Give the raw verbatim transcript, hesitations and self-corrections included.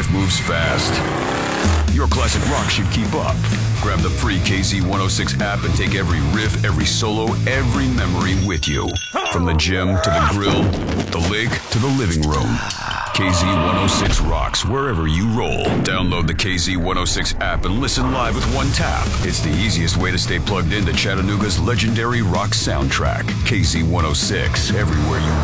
Life moves fast. Your classic rock should keep up. Grab the free K Z one oh six app and take every riff, every solo, every memory with you. From the gym to the grill, the lake to the living room. K Z one oh six rocks wherever you roll. Download the K Z one oh six app and listen live with one tap. It's the easiest way to stay plugged into Chattanooga's legendary rock soundtrack. K Z one oh six, everywhere you